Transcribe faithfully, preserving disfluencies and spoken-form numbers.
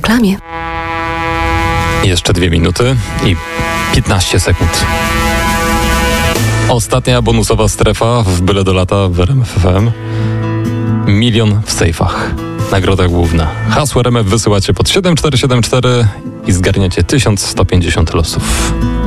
reklamie. Jeszcze dwie minuty i piętnaście sekund. Ostatnia bonusowa strefa w Byle do lata w R M F F M. Milion w sejfach. Nagroda główna. Hasło R M F wysyłacie pod siedem cztery siedem cztery i zgarniacie tysiąc sto pięćdziesiąt losów.